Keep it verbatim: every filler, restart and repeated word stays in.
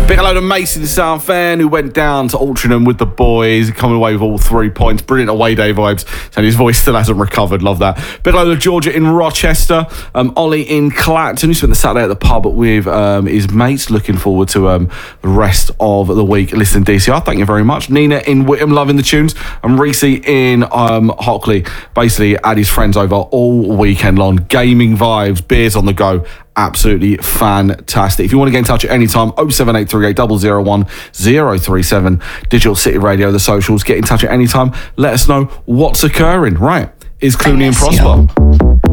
Big hello to Macy, the Sound fan, who went down to Altrincham with the boys, coming away with all three points. Brilliant away day vibes, and his voice still hasn't recovered. Love that. Big hello to Georgia in Rochester, um, Ollie in Clacton, who spent the Saturday at the pub with um, his mates. Looking forward to um, the rest of the week. Listen, D C R, thank you very much. Nina in Whittam, loving the tunes, and Reese in um, Hockley, basically had his friends over all weekend long. Gaming vibes, beers on the go. Absolutely fantastic. If you want to get in touch at any time, oh seven eight three eight zero zero one zero three seven, Digital City Radio, the socials. Get in touch at any time. Let us know what's occurring. Right, is Clooney and Prosper.